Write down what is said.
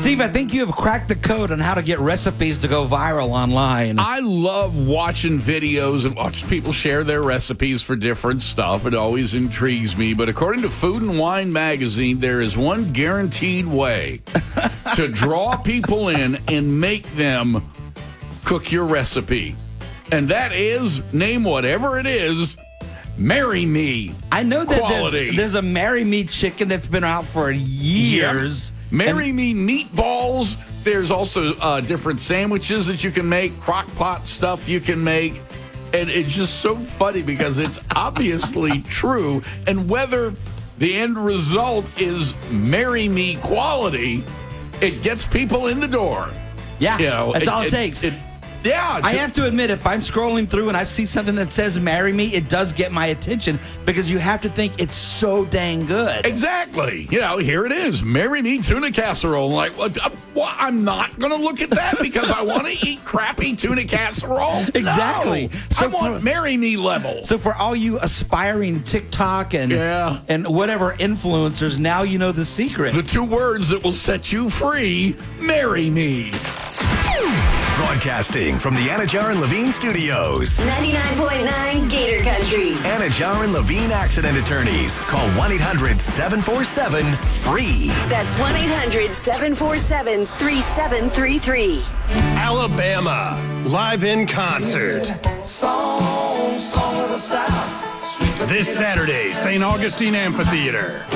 Steve, I think you have cracked the code on how to get recipes to go viral online. I love watching videos and watching people share their recipes for different stuff. It always intrigues me. But according to Food and Wine magazine, there is one guaranteed way to draw people in and make them cook your recipe. And that is, name whatever it is, marry me. I know that quality. there's a Marry Me chicken that's been out for years. Yep. Marry me meatballs. There's also different sandwiches that you can make, crock pot stuff you can make. And it's just so funny because it's obviously true. And whether the end result is marry me quality, it gets people in the door. Yeah, that's all it takes. Yeah. I have to admit, if I'm scrolling through and I see something that says marry me, it does get my attention because you have to think it's so dang good. Exactly. Here it is. Marry me tuna casserole. Like, I'm not going to look at that because I want to eat crappy tuna casserole. Exactly. No, So I want marry me level. So for all you aspiring TikTok and whatever influencers, now you know the secret. The two words that will set you free, marry me. Broadcasting from the Anajar and Levine Studios. 99.9 Gator Country. Anajar and Levine Accident Attorneys. Call 1-800-747-FREE. That's 1-800-747-3733. Alabama, live in concert. Song of the South. This Saturday, St. Augustine Amphitheater.